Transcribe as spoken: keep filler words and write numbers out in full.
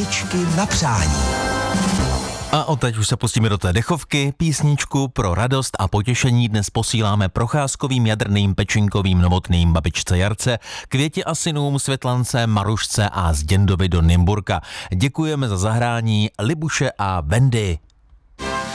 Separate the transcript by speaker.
Speaker 1: Písničky na přání.
Speaker 2: A odteď už se pustíme do té dechovky. Písničku pro radost a potěšení dnes posíláme procházkovým, jadrným, pečinkovým, novotným babičce Jarce, Květě a synům Světlance, Marušce a Zděndovi do Nymburka. Děkujeme za zahrání Libuše a Wendy.